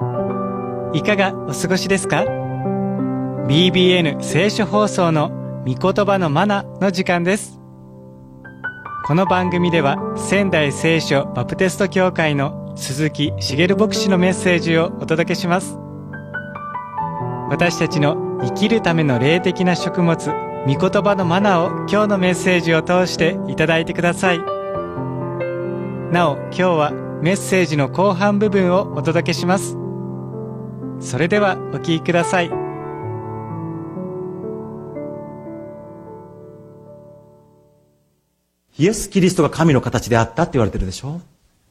いかがお過ごしですか？ BBN 聖書放送の御言葉のマナの時間です。この番組では仙台聖書バプテスト教会の鈴木茂牧師のメッセージをお届けします。私たちの生きるための霊的な食物、御言葉のマナを今日のメッセージを通していただいてください。なお、今日はメッセージの後半部分をお届けします。それではお聞きください。 イエス・キリストが神の形であったって言われてるでしょ。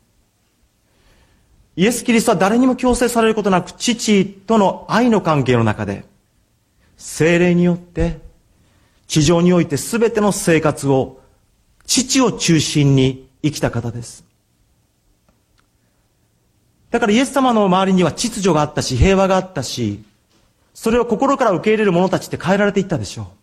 イエス・キリストは誰にも強制されることなく、父との愛の関係の中で、聖霊によって地上において全ての生活を父を中心に生きた方です。だからイエス様の周りには秩序があったし、平和があったし、それを心から受け入れる者たちって変えられていったでしょう。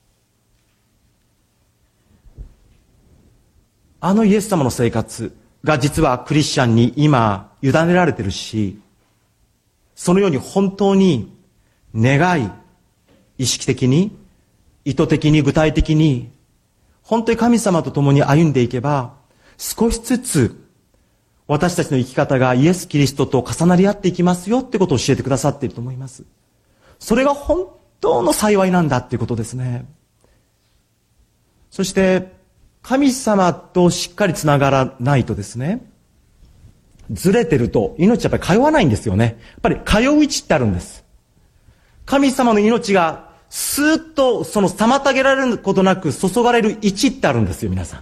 あのイエス様の生活が実はクリスチャンに今委ねられてるし、そのように本当に願い、意識的に、意図的に、具体的に、本当に神様と共に歩んでいけば、少しずつ私たちの生き方がイエス・キリストと重なり合っていきますよってことを教えてくださっていると思います。それが本当の幸いなんだっていうことですね。そして神様としっかりつながらないとですね、ずれてると命やっぱり通わないんですよね。やっぱり通う位置ってあるんです。神様の命がスーッとその妨げられることなく注がれる位置ってあるんですよ、皆さん。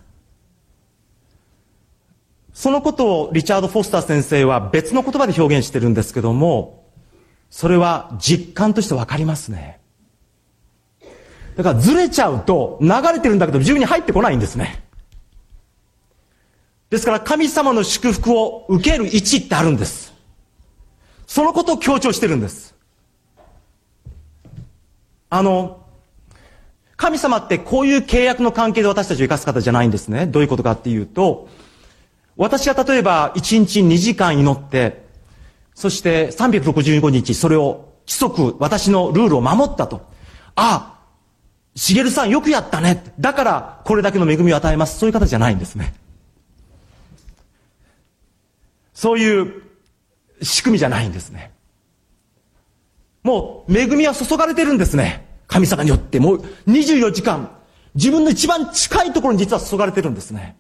そのことをリチャード・フォスター先生は別の言葉で表現してるんですけども、それは実感としてわかりますね。だからずれちゃうと流れてるんだけど自分に入ってこないんですね。ですから神様の祝福を受ける位置ってあるんです。そのことを強調してるんです。神様ってこういう契約の関係で私たちを生かす方じゃないんですね。どういうことかっていうと、私が例えば1日2時間祈って、そして365日それを規則、私のルールを守ったと。ああ、茂さんよくやったね。だからこれだけの恵みを与えます。そういう方じゃないんですね。そういう仕組みじゃないんですね。もう恵みは注がれてるんですね。神様によってもう24時間、自分の一番近いところに実は注がれてるんですね。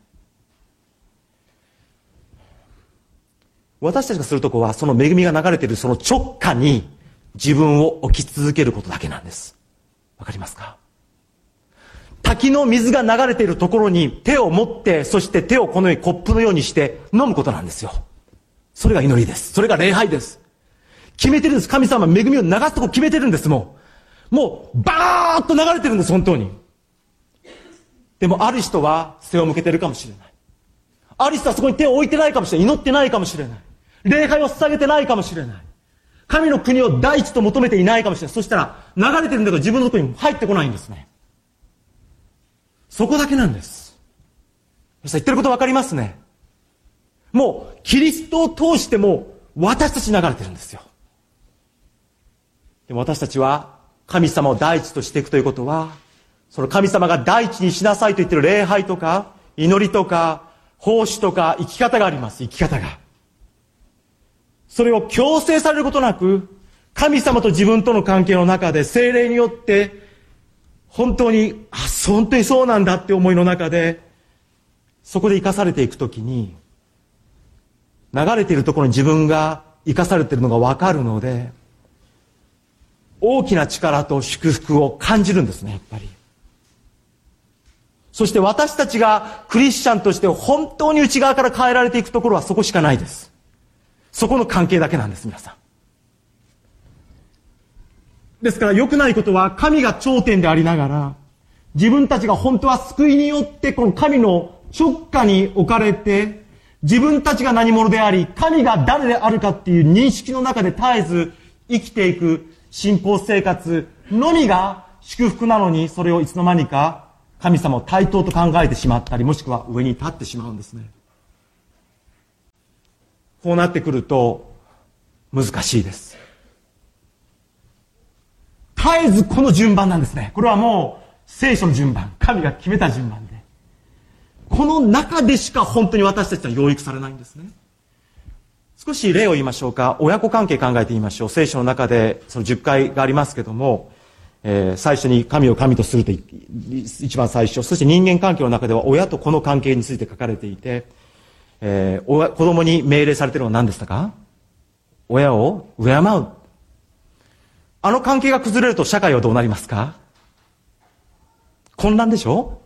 私たちがするとこはその恵みが流れているその直下に自分を置き続けることだけなんです。わかりますか？滝の水が流れているところに手を持って、そして手をこのようにコップのようにして飲むことなんですよ。それが祈りです。それが礼拝です。決めてるんです。神様は恵みを流すとこ決めてるんです。もうバーッと流れてるんです。本当に。でもある人は背を向けてるかもしれない。ある人はそこに手を置いてないかもしれない。祈ってないかもしれない。礼拝を捧げてないかもしれない。神の国を第一と求めていないかもしれない。そしたら流れてるんだけど自分のところに入ってこないんですね。そこだけなんです。言ってることわかりますね。もうキリストを通しても私たちに流れてるんですよ。でも私たちは神様を第一としていくということは、その神様が第一にしなさいと言っている礼拝とか祈りとか奉仕とか生き方があります。生き方が。それを強制されることなく、神様と自分との関係の中で聖霊によって本当にそうなんだって思いの中で、そこで生かされていくときに、流れているところに自分が生かされているのがわかるので、大きな力と祝福を感じるんですね、やっぱり。そして私たちがクリスチャンとして本当に内側から変えられていくところはそこしかないです。そこの関係だけなんです、皆さん。ですから良くないことは、神が頂点でありながら、自分たちが本当は救いによってこの神の直下に置かれて、自分たちが何者であり、神が誰であるかっていう認識の中で絶えず生きていく信仰生活のみが祝福なのに、それをいつの間にか神様を対等と考えてしまったり、もしくは上に立ってしまうんですね。こうなってくると難しいです。 絶えずこの順番なんですね。これはもう聖書の順番、神が決めた順番で、この中でしか本当に私たちは養育されないんですね。少し例を言いましょうか。親子関係考えてみましょう。聖書の中でその10回がありますけども、最初に神を神とすると一番最初、そして人間関係の中では親と子の関係について書かれていて、子供に命令されているのは何でしたか？親を敬う。あの関係が崩れると社会はどうなりますか？混乱でしょ？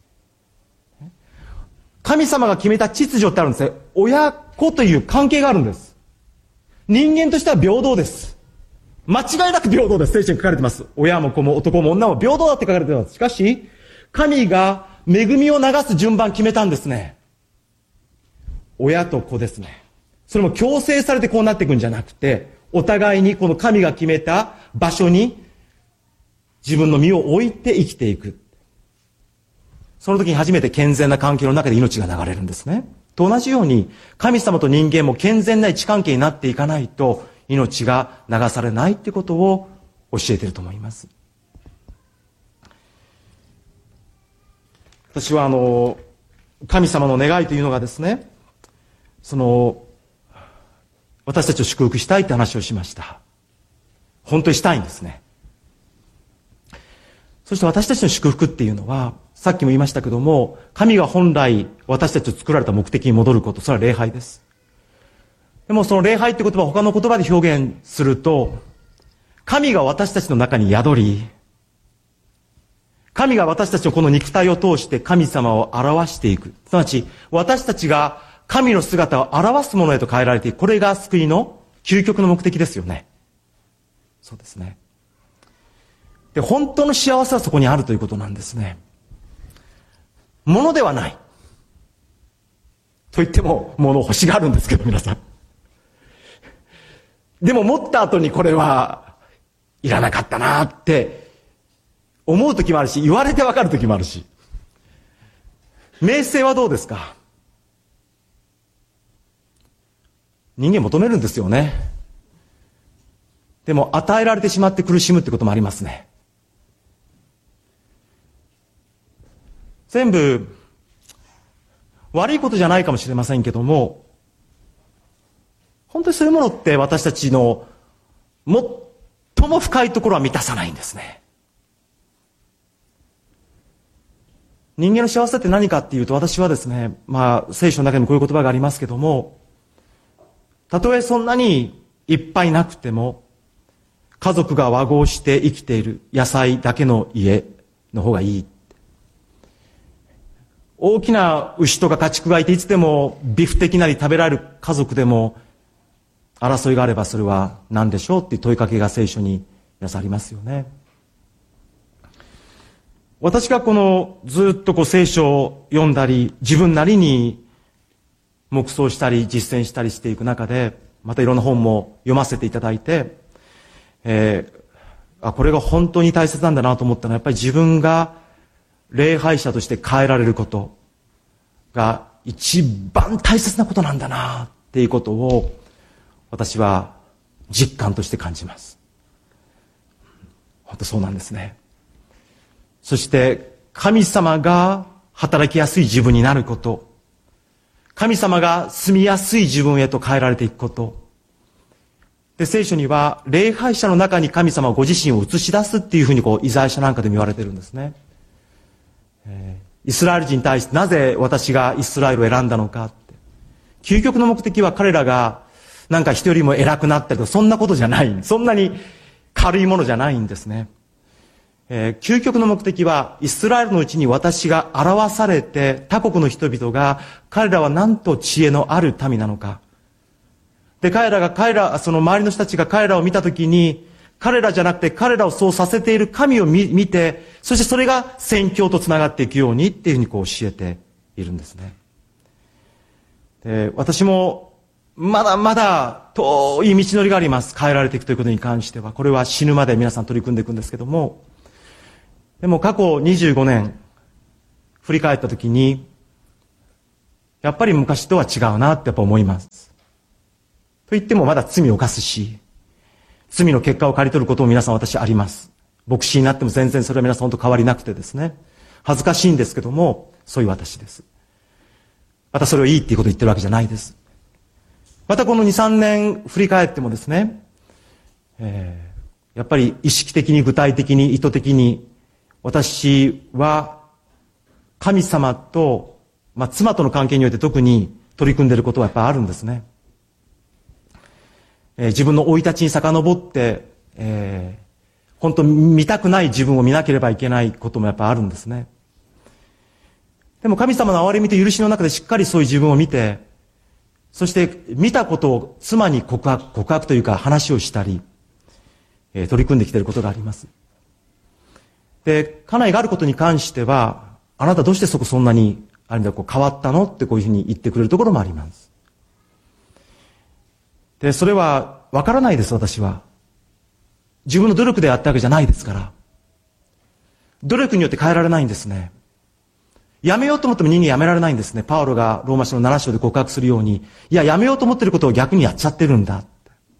神様が決めた秩序ってあるんですね。親子という関係があるんです。人間としては平等です。間違いなく平等です。聖書に書かれてます。親も子も男も女も平等だって書かれてます。しかし、神が恵みを流す順番決めたんですね。親と子ですね。それも強制されてこうなっていくんじゃなくて、お互いにこの神が決めた場所に自分の身を置いて生きていく。その時に初めて健全な関係の中で命が流れるんですね。と同じように、神様と人間も健全な位置関係になっていかないと、命が流されないってことを教えていると思います。私は神様の願いというのがですね、私たちを祝福したいって話をしました。本当にしたいんですね。そして私たちの祝福っていうのは、さっきも言いましたけども、神が本来私たちを作られた目的に戻ること、それは礼拝です。でもその礼拝って言葉を他の言葉で表現すると、神が私たちの中に宿り、神が私たちのこの肉体を通して神様を表していく。すなわち、私たちが神の姿を表すものへと変えられていく。これが救いの究極の目的ですよね。そうですね。で、本当の幸せはそこにあるということなんですね。ものではない。と言っても、物を欲しがるんですけど、皆さん。でも持った後にこれはいらなかったなって思う時もあるし、言われてわかる時もあるし。名声はどうですか？人間求めるんですよね。でも与えられてしまって苦しむってこともありますね。全部悪いことじゃないかもしれませんけども、本当にそういうものって私たちの最も深いところは満たさないんですね。人間の幸せって何かっていうと、私はですね、聖書の中にもこういう言葉がありますけども、たとえそんなにいっぱいなくても、家族が和合して生きている野菜だけの家の方がいい。大きな牛とか家畜がいていつでもビフ的なり食べられる家族でも争いがあればそれは何でしょうっていう問いかけが聖書に皆さんありますよね。私がずっと聖書を読んだり自分なりに黙想したり実践したりしていく中で、またいろんな本も読ませていただいて、これが本当に大切なんだなと思ったのは、やっぱり自分が礼拝者として変えられることが一番大切なことなんだなっていうことを私は実感として感じます。本当そうなんですね。そして神様が働きやすい自分になること、神様が住みやすい自分へと変えられていくこと。で、聖書には礼拝者の中に神様はご自身を映し出すっていうふうにイザヤ書なんかでも言われてるんですね。イスラエル人に対してなぜ私がイスラエルを選んだのかって。究極の目的は彼らがなんか人よりも偉くなったりとか、そんなことじゃない。そんなに軽いものじゃないんですね。究極の目的はイスラエルのうちに私が表されて、他国の人々が彼らはなんと知恵のある民なのか。で、その周りの人たちが彼らを見たときに、彼らじゃなくて彼らをそうさせている神を見て、そしてそれが宣教とつながっていくようにっていうふうに教えているんですね。で、私もまだまだ遠い道のりがあります。変えられていくということに関しては。これは死ぬまで皆さん取り組んでいくんですけども、でも過去25年振り返ったときに、やっぱり昔とは違うなってやっぱ思います。と言ってもまだ罪を犯すし、罪の結果を刈り取ることも皆さん私あります。 牧師になっても全然それは皆さん本当変わりなくてですね、恥ずかしいんですけども、そういう私です。またそれをいいっていうことを言ってるわけじゃないです。またこの2、3年振り返ってもですね、やっぱり意識的に具体的に意図的に私は神様と、妻との関係において特に取り組んでいることはやっぱりあるんですね。自分の生い立ちに遡って、本当見たくない自分を見なければいけないこともやっぱあるんですね。でも神様の憐れみと許しの中でしっかりそういう自分を見て、そして見たことを妻に告白というか話をしたり、取り組んできていることがあります。で、家内があることに関しては、あなたどうしてそんなに、ある意味で変わったのってこういうふうに言ってくれるところもあります。で、それはわからないです、私は。自分の努力でやったわけじゃないですから。努力によって変えられないんですね。やめようと思っても人間やめられないんですね。パウロがローマ書の7章で告白するように、いや、やめようと思っていることを逆にやっちゃってるんだ。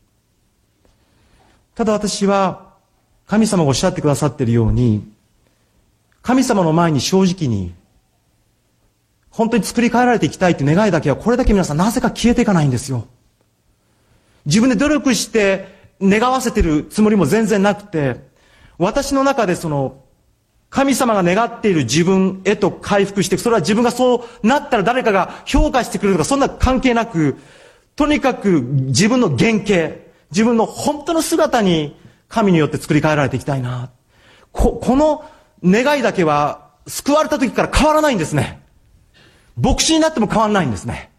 ただ私は、神様がおっしゃってくださっているように、神様の前に正直に、本当に作り変えられていきたいという願いだけは、これだけ皆さんなぜか消えていかないんですよ。自分で努力して願わせているつもりも全然なくて、私の中で神様が願っている自分へと回復していく。それは自分がそうなったら誰かが評価してくれるとか、そんな関係なく、とにかく自分の原型、自分の本当の姿に神によって作り変えられていきたいな。この願いだけは救われた時から変わらないんですね。牧師になっても変わらないんですね。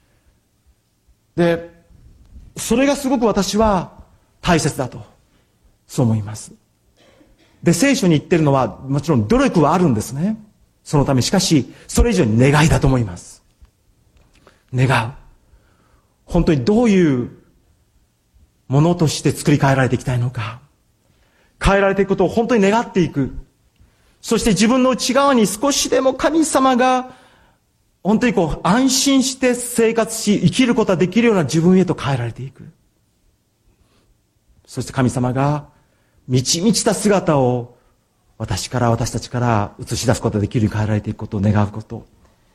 で、それがすごく私は大切だと、そう思います。で、聖書に言ってるのは、もちろん努力はあるんですね。そのため、しかし、それ以上に願いだと思います。願う。本当にどういうものとして作り変えられていきたいのか。変えられていくことを本当に願っていく。そして自分の内側に少しでも神様が、本当に安心して生活し、生きることができるような自分へと変えられていく。そして神様が、満ち満ちた姿を私たちから映し出すことができるように変えられていくことを願うこと。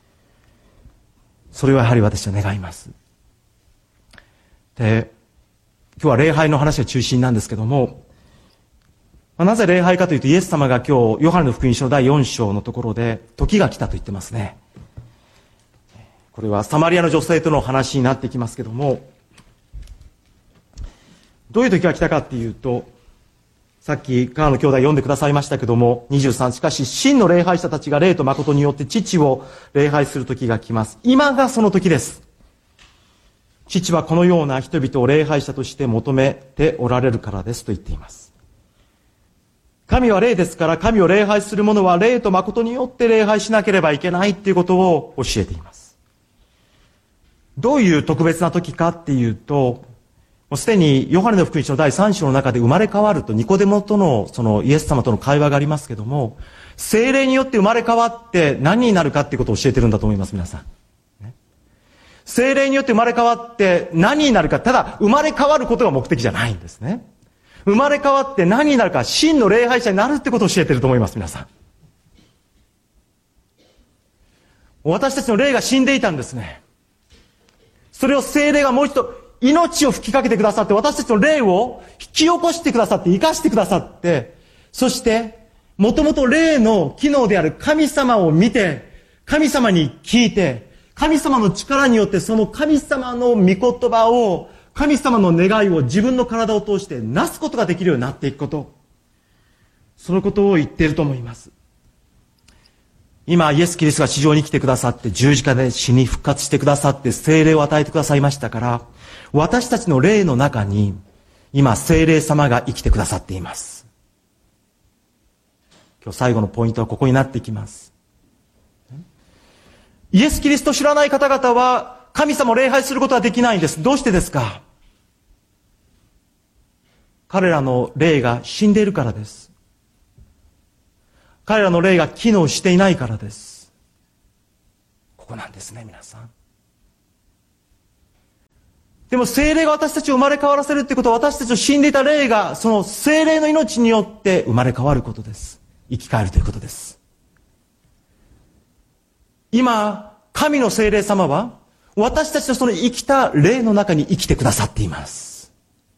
それはやはり私は願います。で、今日は礼拝の話が中心なんですけども、なぜ礼拝かというと、イエス様が今日、ヨハネの福音書第4章のところで、時が来たと言ってますね。これはサマリアの女性との話になってきますけども、どういう時が来たかっていうと、さっき川野兄弟読んでくださいましたけども、23、しかし真の礼拝者たちが霊と誠によって父を礼拝する時が来ます。今がその時です。父はこのような人々を礼拝者として求めておられるからですと言っています。神は霊ですから、神を礼拝する者は霊と誠によって礼拝しなければいけないっていうことを教えています。どういう特別な時かっていうと、もうすでにヨハネの福音書の第3章の中で生まれ変わるとニコデモとのイエス様との会話がありますけども、聖霊によって生まれ変わって何になるかっていうことを教えてるんだと思います、皆さん。聖霊によって生まれ変わって何になるか、ただ生まれ変わることが目的じゃないんですね。生まれ変わって何になるか、真の礼拝者になるってことを教えてると思います、皆さん。私たちの霊が死んでいたんですね。それを聖霊がもう一度命を吹きかけてくださって、私たちの霊を引き起こしてくださって、生かしてくださって、そして、もともと霊の機能である神様を見て、神様に聞いて、神様の力によってその神様の御言葉を、神様の願いを自分の体を通してなすことができるようになっていくこと。そのことを言っていると思います。今、イエス・キリストが地上に来てくださって、十字架で死に復活してくださって、聖霊を与えてくださいましたから、私たちの霊の中に、今、聖霊様が生きてくださっています。今日最後のポイントはここになってきます。イエス・キリストを知らない方々は、神様を礼拝することはできないんです。どうしてですか？彼らの霊が死んでいるからです。彼らの霊が機能していないからです。ここなんですね、皆さん。 でも聖霊が私たちを生まれ変わらせるってことは、私たちの死んでいた霊が、その聖霊の命によって生まれ変わることです。生き返るということです。今、神の聖霊様は、私たちのその生きた霊の中に生きてくださっています。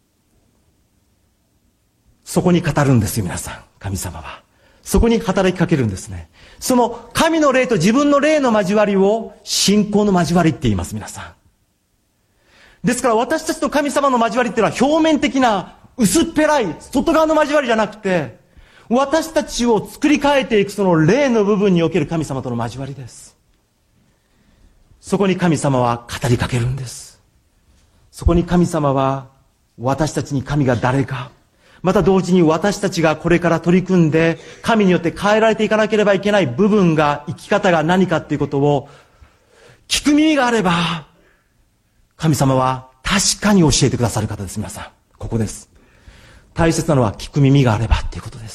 そこに語るんですよ、皆さん。神様は。そこに働きかけるんですね。その神の霊と自分の霊の交わりを信仰の交わりって言います、皆さん。ですから私たちと神様の交わりっていうのは表面的な薄っぺらい外側の交わりじゃなくて、私たちを作り変えていくその霊の部分における神様との交わりです。そこに神様は語りかけるんです。そこに神様は私たちに神が誰か、また同時に私たちがこれから取り組んで神によって変えられていかなければいけない部分が、生き方が何かっていうことを聞く耳があれば、神様は確かに教えてくださる方です。皆さん、ここです。大切なのは聞く耳があればっていうことです。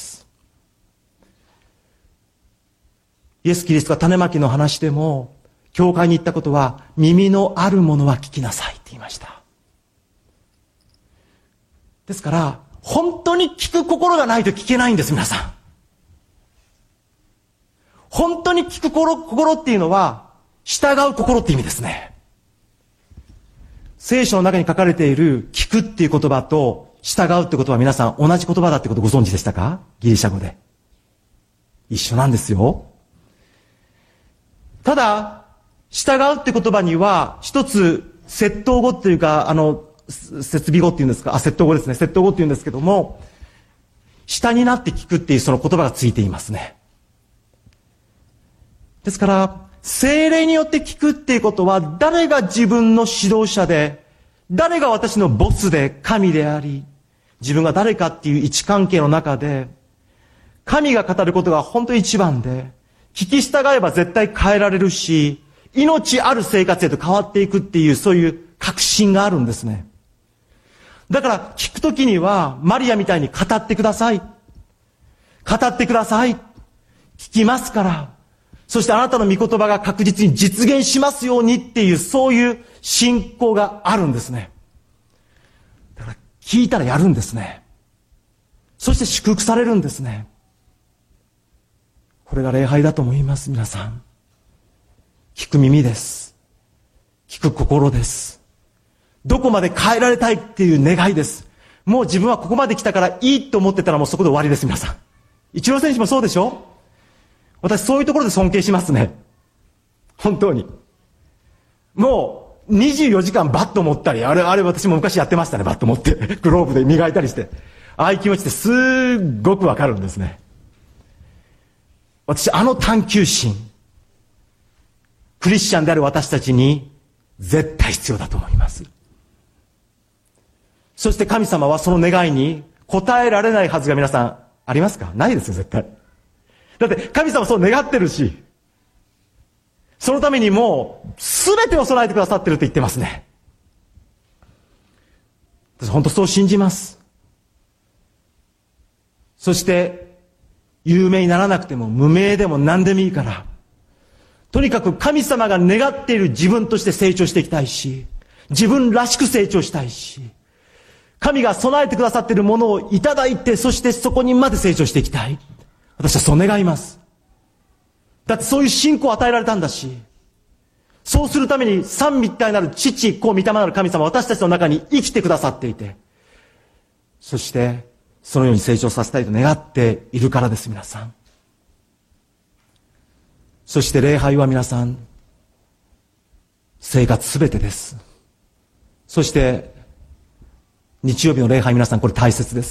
イエス・キリストが種まきの話でも、教会に行ったことは、耳のあるものは聞きなさいって言いました。ですから、本当に聞く心がないと聞けないんです、皆さん。本当に聞く心っていうのは、従う心って意味ですね。聖書の中に書かれている聞くっていう言葉と従うって言葉は皆さん同じ言葉だってことご存知でしたか？ギリシャ語で。一緒なんですよ。ただ、従うって言葉には一つ窃盗語っていうか、設備語っていうんですか、窃盗語ですね。窃盗語っていうんですけども、下になって聞くっていうその言葉がついていますね。ですから、聖霊によって聞くっていうことは、誰が自分の指導者で、誰が私のボスで神であり、自分が誰かっていう位置関係の中で、神が語ることが本当に一番で、聞き従えば絶対変えられるし、命ある生活へと変わっていくっていう、そういう確信があるんですね。だから聞くときには、マリアみたいに語ってください。語ってください。聞きますから。そしてあなたの御言葉が確実に実現しますようにっていう、そういう信仰があるんですね。だから聞いたらやるんですね。そして祝福されるんですね。これが礼拝だと思います、皆さん。聞く耳です。聞く心です。どこまで変えられたいっていう願いです。もう自分はここまで来たからいいと思ってたらもうそこで終わりです、皆さん。イチロー選手もそうでしょ？私そういうところで尊敬しますね。本当に。もう24時間バット持ったり、あれ私も昔やってましたね、バット持って。グローブで磨いたりして。ああいう気持ちってすっごくわかるんですね。私探求心、クリスチャンである私たちに絶対必要だと思います。そして神様はその願いに応えられないはずが皆さんありますか？ないですよ、絶対。だって神様はそう願ってるし、そのためにもう全てを備えてくださってると言ってますね。私本当そう信じます。そして有名にならなくても無名でも何でもいいから、とにかく神様が願っている自分として成長していきたいし、自分らしく成長したいし、神が備えてくださっているものをいただいて、そしてそこにまで成長していきたい。私はそう願います。だってそういう信仰を与えられたんだし、そうするために三位一体なる父、子、御霊なる神様は私たちの中に生きてくださっていて、そしてそのように成長させたいと願っているからです、皆さん。そして礼拝は皆さん、生活すべてです。そして日曜日の礼拝、皆さんこれ大切です。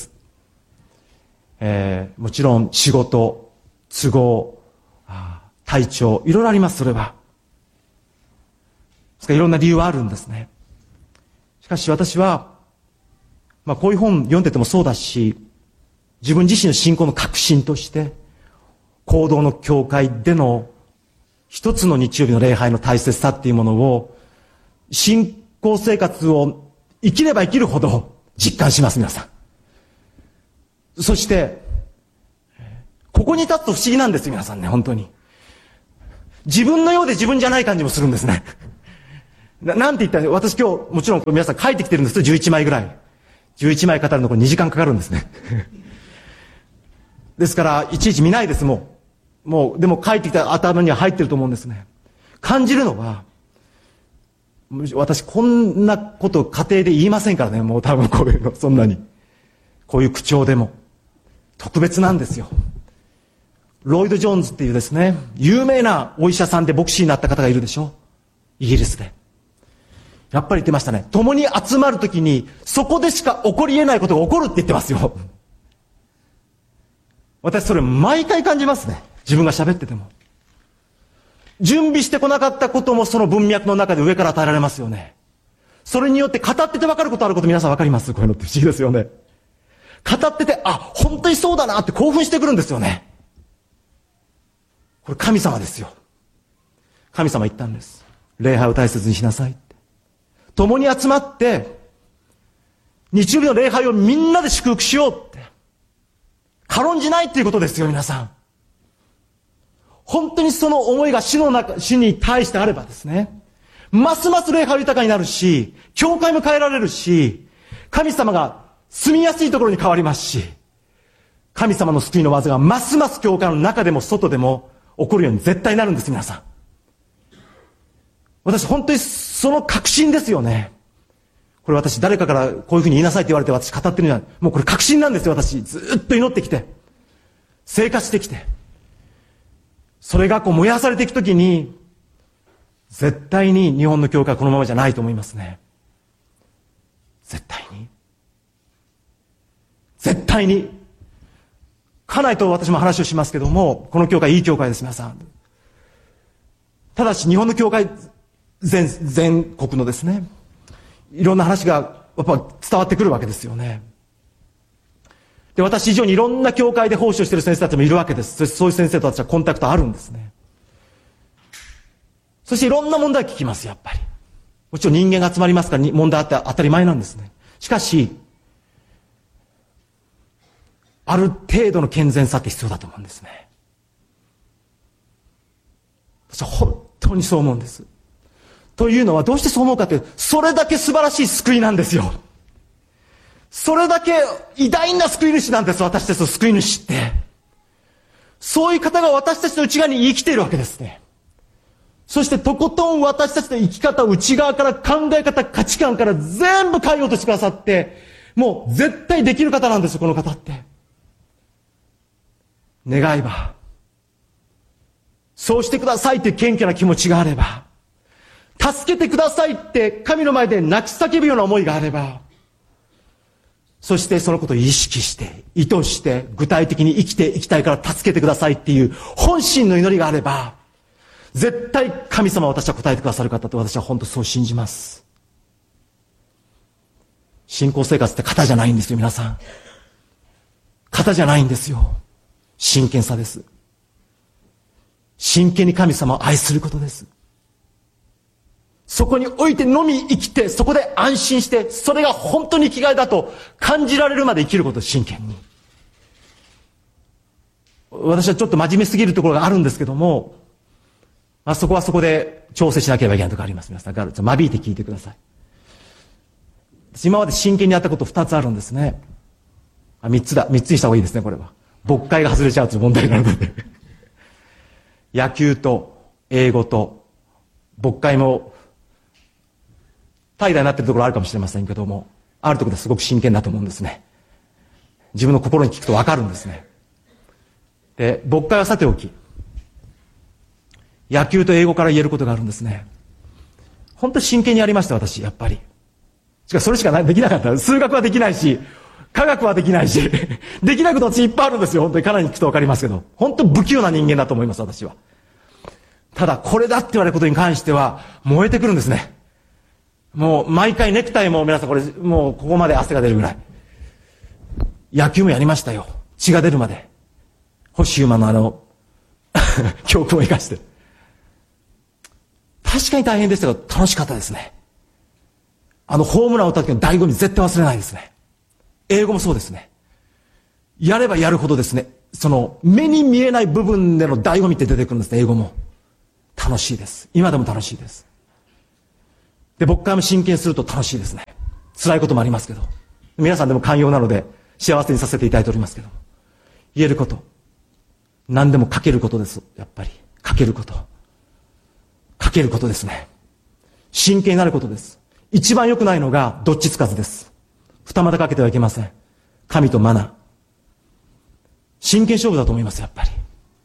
もちろん仕事、都合、体調、いろいろあります、それは。ですからいろんな理由はあるんですね。しかし私は、こういう本読んでてもそうだし、自分自身の信仰の確信として、行動の教会での一つの日曜日の礼拝の大切さっていうものを、信仰生活を生きれば生きるほど実感します、皆さん。そして、ここに立つと不思議なんですよ、皆さんね、本当に。自分のようで自分じゃない感じもするんですね。 なんて言ったら、私今日、もちろん皆さん書いてきてるんですよ、11枚ぐらい。11枚語るのこれ2時間かかるんですね。ですから、いちいち見ないです、もう、でも書いてきた頭には入ってると思うんですね。感じるのは、私こんなこと家庭で言いませんからね、もう多分こういうの、そんなに。こういう口調でも。特別なんですよ。ロイド・ジョーンズっていうですね、有名なお医者さんで牧師になった方がいるでしょ、イギリスで。やっぱり言ってましたね。共に集まるときに、そこでしか起こり得ないことが起こるって言ってますよ。私それ毎回感じますね。自分が喋ってても。準備してこなかったこともその文脈の中で上から与えられますよね。それによって語ってて分かることあること皆さん分かります？こういうのって不思議ですよね。語ってて、あ、本当にそうだなって興奮してくるんですよね。これ神様ですよ。神様言ったんです。礼拝を大切にしなさいって。共に集まって、日曜日の礼拝をみんなで祝福しようって。軽んじないっていうことですよ、皆さん。本当にその思いが主に対してあればですね、ますます礼拝豊かになるし、教会も変えられるし、神様が住みやすいところに変わりますし、神様の救いの技がますます教会の中でも外でも起こるように絶対なるんです、皆さん。私本当にその確信ですよね。これ私誰かからこういうふうに言いなさいって言われて私語ってるんじゃない。もうこれ確信なんですよ、私。ずっと祈ってきて。生活してきて。それがこう燃やされていくときに、絶対に日本の教会はこのままじゃないと思いますね。絶対に。絶対に。家内と私も話をしますけども、この教会いい教会です、皆さん。ただし日本の教会、全国のですね、いろんな話がやっぱ伝わってくるわけですよね。で、私以上にいろんな教会で奉仕をしている先生たちもいるわけです。そういう先生と私はコンタクトあるんですね。そしていろんな問題を聞きます、やっぱり。もちろん人間が集まりますから問題あって当たり前なんですね。しかし、ある程度の健全さって必要だと思うんですね。私は本当にそう思うんです。というのはどうしてそう思うかというと、それだけ素晴らしい救いなんですよ。それだけ偉大な救い主なんです、私たちの救い主って。そういう方が私たちの内側に生きているわけですね。そしてとことん私たちの生き方を内側から考え方、価値観から全部変えようとしてくださって、もう絶対できる方なんですよ、この方って。願えば、そうしてくださいっていう謙虚な気持ちがあれば、助けてくださいって神の前で泣き叫ぶような思いがあれば、そしてそのことを意識して、意図して、具体的に生きていきたいから助けてくださいっていう本心の祈りがあれば、絶対神様は私は答えてくださる方と私は本当そう信じます。信仰生活って型じゃないんですよ、皆さん。型じゃないんですよ。真剣さです。真剣に神様を愛することです。そこにおいてのみ生きて、そこで安心して、それが本当に生きがいだと感じられるまで生きることを真剣に。私はちょっと真面目すぎるところがあるんですけども、そこはそこで調整しなければいけないところがあります。皆さん、間引いて聞いてください。今まで真剣にやったこと2つあるんですね。3つだ。3つにした方がいいですね、これは。牧会が外れちゃうという問題があるので。野球と英語と牧会も怠惰になっているところあるかもしれませんけども、あるところですごく真剣だと思うんですね。自分の心に聞くと分かるんですね。で、牧会はさておき、野球と英語から言えることがあるんですね。本当に真剣にやりました、私、やっぱり。しかしそれしかできなかった。数学はできないし、科学はできないし、できないこと私いっぱいあるんですよ。本当にかなり聞くと分かりますけど。本当に不器用な人間だと思います、私は。ただ、これだって言われることに関しては、燃えてくるんですね。もう、毎回ネクタイも皆さんこれ、もうここまで汗が出るぐらい。野球もやりましたよ。血が出るまで。星馬の教訓を生かして。確かに大変でしたが、楽しかったですね。ホームランを打った時の醍醐味絶対忘れないですね。英語もそうですね。やればやるほどですね、その目に見えない部分での醍醐味って出てくるんですね、英語も。楽しいです。今でも楽しいです。 で、僕からも真剣にすると楽しいですね。辛いこともありますけど。皆さんでも寛容なので幸せにさせていただいておりますけども。言えること。何でもかけることです。やっぱり。かけること。かけることですね。真剣になることです。一番良くないのがどっちつかずです。二股かけてはいけません。神とマナー。真剣勝負だと思います、やっぱり。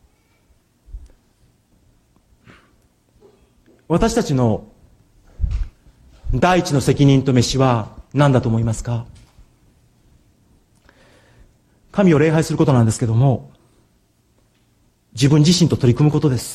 私たちの第一の責任と召は何だと思いますか？神を礼拝することなんですけども、自分自身と取り組むことです。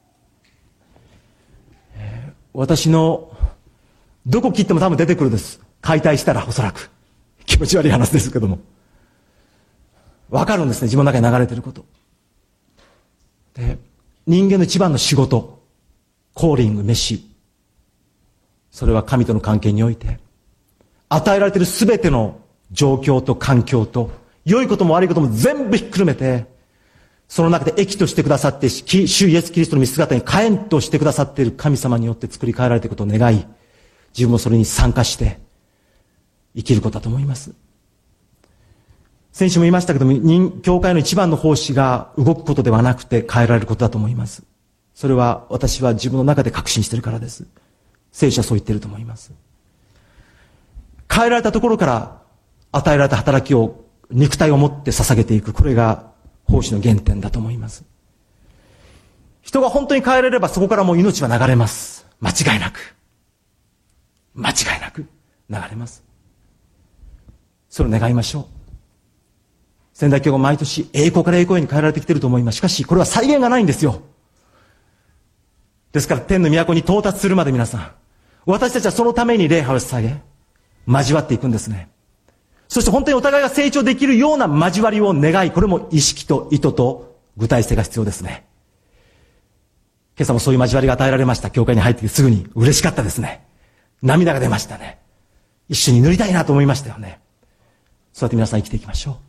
私のどこ切っても多分出てくるです。解体したらおそらく。気持ち悪い話ですけども。わかるんですね、自分の中に流れていること。で、人間の一番の仕事、コーリング、飯。それは神との関係において、与えられているすべての状況と環境と、良いことも悪いことも全部ひっくるめて、その中で益としてくださって、主イエスキリストの見姿に変えんとしてくださっている神様によって作り変えられていることを願い、自分もそれに参加して生きることだと思います。先週も言いましたけども、教会の一番の奉仕が動くことではなくて変えられることだと思います。それは私は自分の中で確信しているからです。聖書はそう言っていると思います。変えられたところから与えられた働きを肉体を持って捧げていく。これが奉仕の原点だと思います。人が本当に変えられればそこからもう命は流れます。間違いなく。間違いなく流れます。それを願いましょう。仙台教が毎年栄光から栄光へに変えられてきていると思います。しかしこれは再現がないんですよ。ですから天の都に到達するまで皆さん、私たちはそのために礼拝を捧げ、交わっていくんですね。そして本当にお互いが成長できるような交わりを願い、これも意識と意図と具体性が必要ですね。今朝もそういう交わりが与えられました。教会に入ってきてすぐに嬉しかったですね。涙が出ましたね。一緒に祈りたいなと思いましたよね。そうやって皆さん生きていきましょう。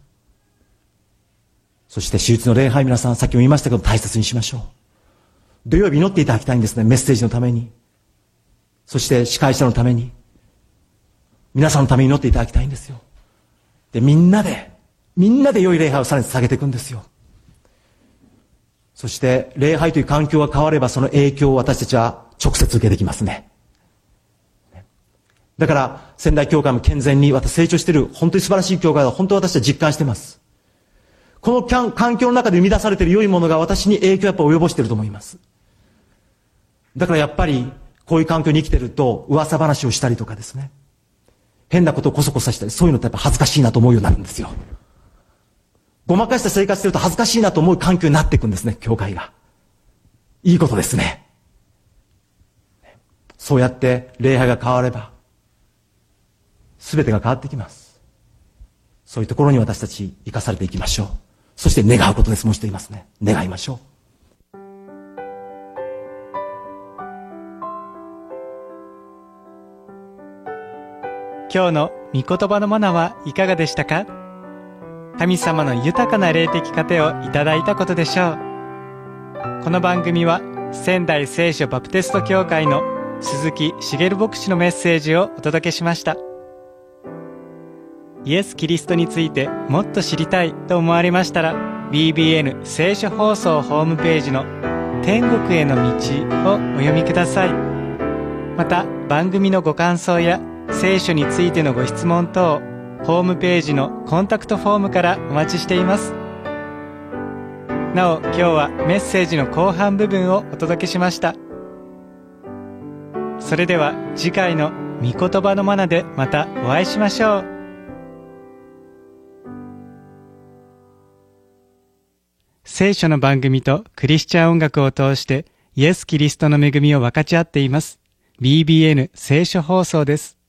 そして手術の礼拝、皆さんさっきも言いましたけど大切にしましょう。土曜日祈っていただきたいんですね。メッセージのために。そして司会者のために。皆さんのために祈っていただきたいんですよ。で、みんなで良い礼拝をさらに捧げていくんですよ。そして礼拝という環境が変わればその影響を私たちは直接受けてきますね。だから仙台教会も健全に成長している本当に素晴らしい教会だ。本当に私は実感しています。この環境の中で生み出されている良いものが私に影響をやっぱ及ぼしていると思います。だからやっぱりこういう環境に生きていると噂話をしたりとかですね。変なことをこそこそしたり、そういうのってやっぱ恥ずかしいなと思うようになるんですよ。ごまかした生活してると恥ずかしいなと思う環境になっていくんですね、教会が。いいことですね。そうやって礼拝が変われば、すべてが変わってきます。そういうところに私たち生かされていきましょう。そして願うことです。もう一度言いますね。願いましょう。 今日の御言葉のマナはいかがでしたか？神様の豊かな霊的糧をいただいたことでしょう。この番組は仙台聖書バプテスト教会の鈴木茂牧師のメッセージをお届けしました。イエス・キリストについてもっと知りたいと思われましたら、 BBN 聖書放送ホームページの天国への道をお読みください。また番組のご感想や聖書についてのご質問等、ホームページのコンタクトフォームからお待ちしています。なお、今日はメッセージの後半部分をお届けしました。それでは次回の御言葉のマナでまたお会いしましょう。聖書の番組とクリスチャン音楽を通してイエス・キリストの恵みを分かち合っています。BBN 聖書放送です。